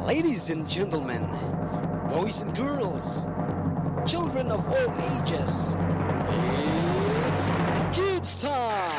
Ladies and gentlemen, boys and girls, children of all ages, it's kids time!